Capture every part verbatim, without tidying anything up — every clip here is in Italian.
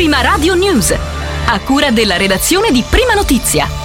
Prima Radio News, a cura della redazione di Prima Notizia.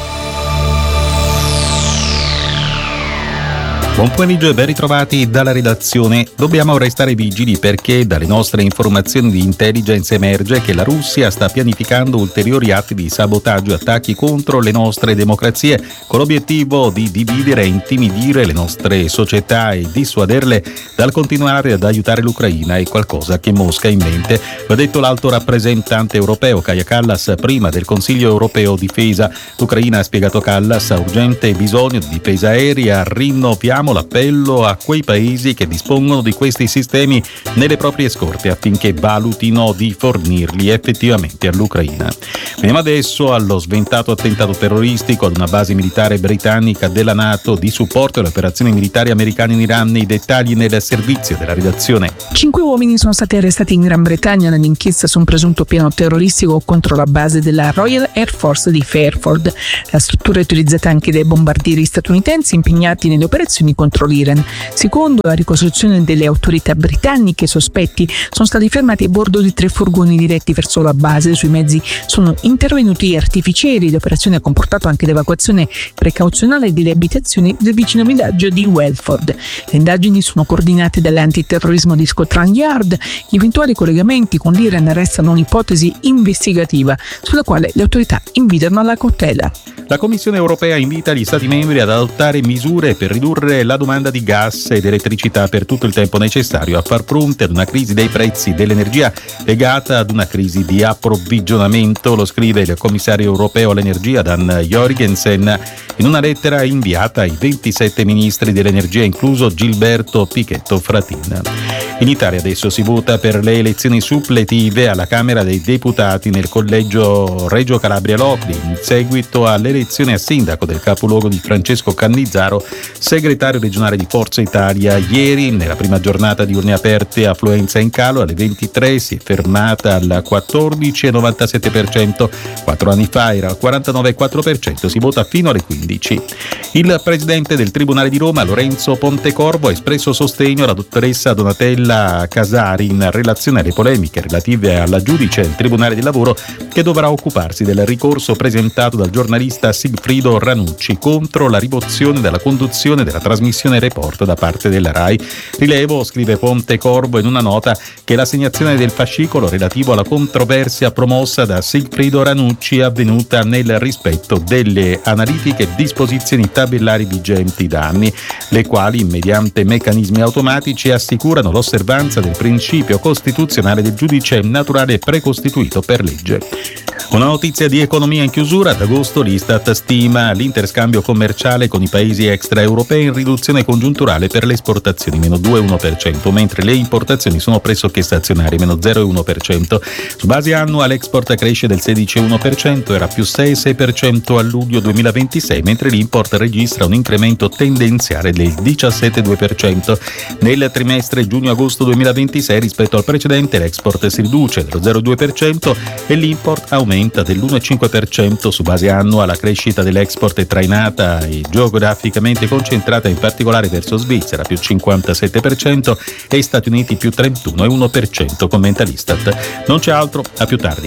Buon pomeriggio e ben ritrovati dalla redazione. Dobbiamo restare vigili perché dalle nostre informazioni di intelligence emerge che la Russia sta pianificando ulteriori atti di sabotaggio e attacchi contro le nostre democrazie con l'obiettivo di dividere e intimidire le nostre società e dissuaderle dal continuare ad aiutare l'Ucraina. È qualcosa che Mosca ha in mente, lo ha detto l'alto rappresentante europeo Kaja Kallas prima del Consiglio europeo difesa. L'Ucraina, ha spiegato Kallas, ha urgente bisogno di difesa aerea. Rinnoviamo l'appello a quei paesi che dispongono di questi sistemi nelle proprie scorte affinché valutino di fornirli effettivamente all'Ucraina. Veniamo adesso allo sventato attentato terroristico ad una base militare britannica della NATO di supporto alle operazioni militari americane in Iran. I dettagli nel servizio della redazione. Cinque uomini sono stati arrestati in Gran Bretagna nell'inchiesta su un presunto piano terroristico contro la base della Royal Air Force di Fairford. La struttura è utilizzata anche dai bombardieri statunitensi impegnati nelle operazioni contro l'Iran. Secondo la ricostruzione delle autorità britanniche, i sospetti sono stati fermati a bordo di tre furgoni diretti verso la base. Sui mezzi sono intervenuti artificieri. L'operazione ha comportato anche l'evacuazione precauzionale delle abitazioni del vicino villaggio di Welford. Le indagini sono coordinate dall'antiterrorismo di Scotland Yard. Gli eventuali collegamenti con l'Iran restano un'ipotesi investigativa sulla quale le autorità invitano alla cautela. La Commissione europea invita gli Stati membri ad adottare misure per ridurre la domanda di gas ed elettricità per tutto il tempo necessario a far fronte ad una crisi dei prezzi dell'energia legata ad una crisi di approvvigionamento. Lo scrive il commissario europeo all'energia Dan Jorgensen in una lettera inviata ai ventisette ministri dell'energia, incluso Gilberto Pichetto Fratin. In Italia adesso si vota per le elezioni suppletive alla Camera dei Deputati nel collegio Reggio Calabria Lodi, in seguito all'elezione a sindaco del capoluogo di Francesco Cannizzaro, segretario regionale di Forza Italia. Ieri, nella prima giornata di urne aperte, affluenza in calo, alle ventitré si è fermata al quattordici virgola novantasette per cento, quattro anni fa era al quarantanove virgola quattro per cento, si vota fino alle quindici. Il presidente del Tribunale di Roma, Lorenzo Pontecorvo, ha espresso sostegno alla dottoressa Donatella Casari in relazione alle polemiche relative alla giudice del Tribunale del Lavoro che dovrà occuparsi del ricorso presentato dal giornalista Sigfrido Ranucci contro la rimozione della conduzione della trasmissione Report da parte della RAI. Rilevo, scrive Pontecorvo in una nota, che l'assegnazione del fascicolo relativo alla controversia promossa da Sigfrido Ranucci è avvenuta nel rispetto delle analitiche disposizioni tabellari vigenti da anni, le quali, mediante meccanismi automatici, assicurano l'osservanza del principio costituzionale del giudice naturale precostituito per legge. Una notizia di economia in chiusura: ad agosto l'Istat stima l'interscambio commerciale con i paesi extraeuropei in riduzione congiunturale per le esportazioni meno due virgola uno per cento, mentre le importazioni sono pressoché stazionarie meno zero virgola uno per cento. Su base annua l'export cresce del sedici virgola uno per cento, era più sei virgola sei per cento a luglio duemilaventisei, mentre l'import registra un incremento tendenziale del diciassette virgola due per cento. Nel trimestre giugno-agosto duemilaventisei rispetto al precedente l'export si riduce dello zero virgola due per cento e l'import aumenta dell'uno virgola cinque per cento. Su base annua la crescita dell'export è trainata e geograficamente concentrata in particolare verso Svizzera più cinquantasette per cento e Stati Uniti più trentuno virgola uno per cento, commenta l'Istat. Non c'è altro, a più tardi.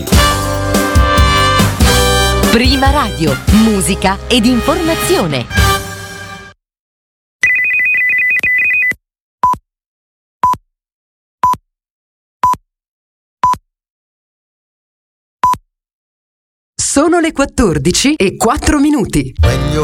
Prima Radio, musica ed informazione. Sono le quattordici e quattro minuti.